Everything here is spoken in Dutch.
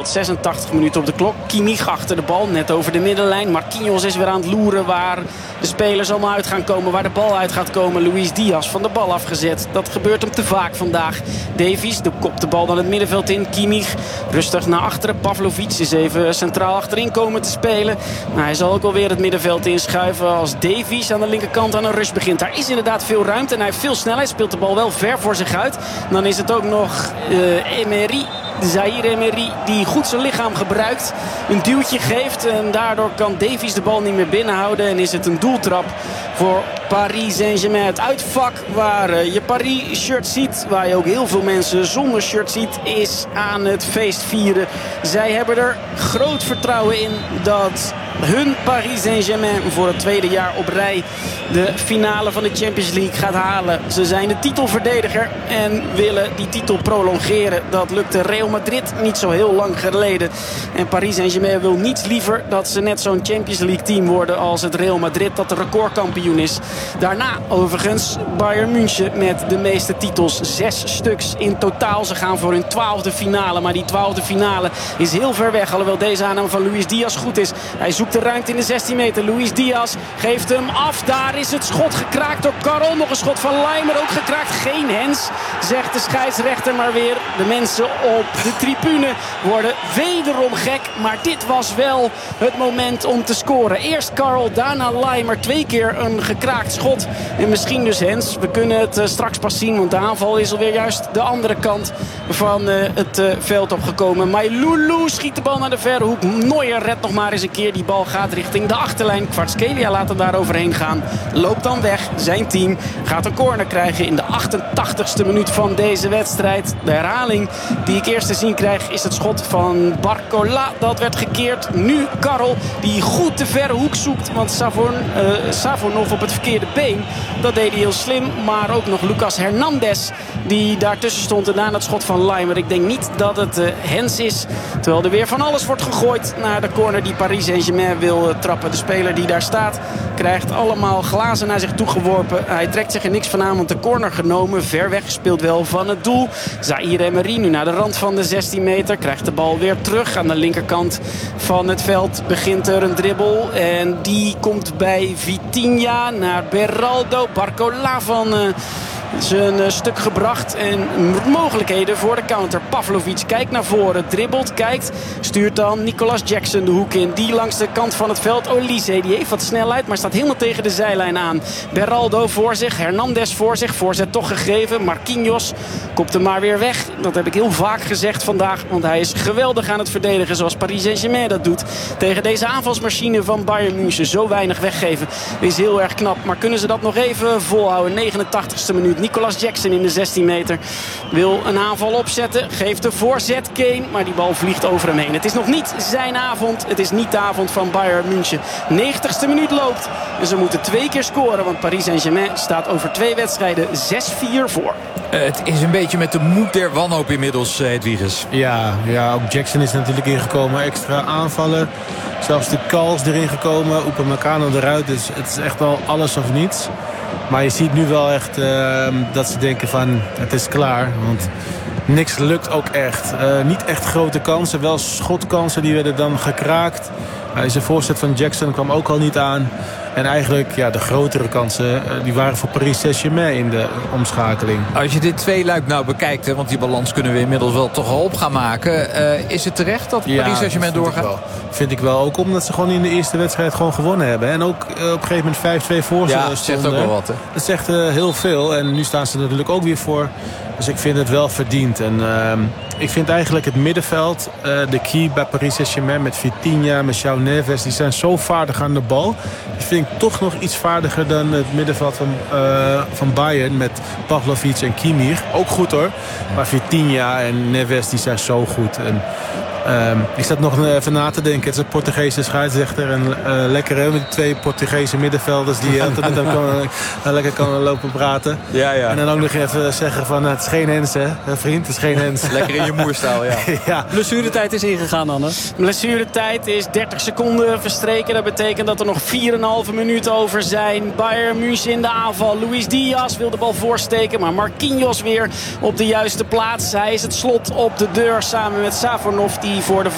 staat 86 minuten op de klok. Kimmich achter de bal, net over de middenlijn. Marquinhos is weer aan het loeren waar de spelers allemaal uit gaan komen. Waar de bal uit gaat komen. Luis Diaz van de bal afgezet. Dat gebeurt hem te vaak vandaag. Davies kopt de bal dan het middenveld in. Kimmich rustig naar achteren. Pavlovic is even centraal achterin komen te spelen. Nou, hij zal ook wel weer het middenveld inschuiven als Davies aan de linkerkant aan een rush begint. Daar is inderdaad veel ruimte en hij heeft veel snelheid. Speelt de bal wel ver voor zich uit. Dan is het ook nog Emery. Zaïre Emery die goed zijn lichaam gebruikt. Een duwtje geeft en daardoor kan Davies de bal niet meer binnenhouden. En is het een doeltrap voor Paris Saint-Germain. Het uitvak waar je Paris-shirt ziet. Waar je ook heel veel mensen zonder shirt ziet. Is aan het feest vieren. Zij hebben er groot vertrouwen in dat hun Paris Saint-Germain voor het tweede jaar op rij de finale van de Champions League gaat halen. Ze zijn de titelverdediger en willen die titel prolongeren. Dat lukte Real Madrid niet zo heel lang geleden. En Paris Saint-Germain wil niets liever dat ze net zo'n Champions League team worden als het Real Madrid dat de recordkampioen is. Daarna overigens Bayern München met de meeste titels. 6 stuks in totaal. Ze gaan voor hun 12e finale. Maar die 12e finale is heel ver weg. Alhoewel deze aanname van Luis Diaz goed is. Hij zoekt de ruimte in de 16 meter. Luis Diaz geeft hem af. Daar is het schot gekraakt door Karel. Nog een schot van Leimer ook gekraakt. Geen hens, zegt de scheidsrechter. Maar weer de mensen op de tribune worden wederom gek. Maar dit was wel het moment om te scoren. Eerst Karel, daarna Leimer. 2 keer een gekraakt schot. En misschien dus hens. We kunnen het straks pas zien. Want de aanval is alweer juist de andere kant van het veld opgekomen. Mailulu schiet de bal naar de verre hoek. Neuer redt nog maar eens een keer. Die bal gaat richting de achterlijn. Kvaratskhelia laat hem daar overheen gaan. Loopt dan weg. Zijn team gaat een corner krijgen in de 88ste minuut van deze wedstrijd. De herhaling die ik eerst te zien krijg is het schot van Barcola. Dat werd gekeerd. Nu Karel die goed de verre hoek zoekt. Want Savonov op het verkeerde been. Dat deed hij heel slim. Maar ook nog Lucas Hernandez die daartussen stond. En daarna het schot van Leimer. Ik denk niet dat het hens is. Terwijl er weer van alles wordt gegooid naar de corner die Paris Saint-Germain wil trappen. De speler die daar staat krijgt allemaal glazen naar zich toe geworpen. Hij trekt zich er niks van aan, want de corner genomen. Ver weggespeeld wel van het doel. Zaïre Emery nu naar de rand van de 16 meter. Krijgt de bal weer terug aan de linkerkant van het veld. Begint er een dribbel. En die komt bij Vitinha naar Beraldo. Barcola van zijn stuk gebracht. En mogelijkheden voor de counter. Pavlovic kijkt naar voren. Dribbelt, kijkt. Stuurt dan Nicolas Jackson de hoek in. Die langs de kant van het veld. Olise, die heeft wat snelheid. Maar staat helemaal tegen de zijlijn aan. Beraldo voor zich. Hernandez voor zich. Voorzet toch gegeven. Marquinhos kopt hem maar weer weg. Dat heb ik heel vaak gezegd vandaag. Want hij is geweldig aan het verdedigen. Zoals Paris Saint-Germain dat doet. Tegen deze aanvalsmachine van Bayern München. Zo weinig weggeven. Is heel erg knap. Maar kunnen ze dat nog even volhouden? 89ste minuut. Nicolas Jackson in de 16 meter wil een aanval opzetten. Geeft de voorzet Kane. Maar die bal vliegt over hem heen. Het is nog niet zijn avond. Het is niet de avond van Bayern München. 90ste minuut loopt. En ze moeten 2 keer scoren. Want Paris Saint-Germain staat over 2 wedstrijden 6-4 voor. Het is een beetje met de moed der wanhoop inmiddels, Hedwiges. Ja, ook Jackson is natuurlijk ingekomen. Extra aanvallen. Zelfs de Kals erin gekomen. Upamecano eruit. Dus het is echt wel alles of niets. Maar je ziet nu wel echt dat ze denken van het is klaar. Want niks lukt ook echt. Niet echt grote kansen. Wel schotkansen die werden dan gekraakt. Zijn voorzet van Jackson kwam ook al niet aan. En eigenlijk de grotere kansen die waren voor Paris Saint-Germain in de omschakeling. Als je dit tweeluik nou bekijkt, hè, want die balans kunnen we inmiddels wel toch al op gaan maken. Is het terecht dat Paris Saint-Germain doorgaat? Vind ik wel. Ook omdat ze gewoon in de eerste wedstrijd gewoon gewonnen hebben. En ook op een gegeven moment 5-2 voor stonden. Ja, zegt ook wel wat. Hè? Dat zegt heel veel. En nu staan ze natuurlijk ook weer voor. Dus ik vind het wel verdiend. En ik vind eigenlijk het middenveld de key bij Paris Saint-Germain. Met Vitinha, met João Neves. Die zijn zo vaardig aan de bal. Die vind ik toch nog iets vaardiger dan het middenveld van Bayern. Met Pavlovic en Kimmich. Ook goed hoor. Maar Vitinha en Neves die zijn zo goed. En ik zat nog even na te denken. Het is een Portugese scheidsrechter. En lekker hè, met die 2 Portugese middenvelders die met hem lekker kan lopen praten. Ja. En dan ook nog even zeggen van het is geen hens hè, vriend. Het is geen hens. Lekker in je moerstaal, ja. Ja. Blessuretijd is ingegaan, Anne. Blessuretijd is 30 seconden verstreken. Dat betekent dat er nog 4,5 minuten over zijn. Bayern München in de aanval. Luis Diaz wil de bal voorsteken. Maar Marquinhos weer op de juiste plaats. Hij is het slot op de deur samen met Savonov die voor de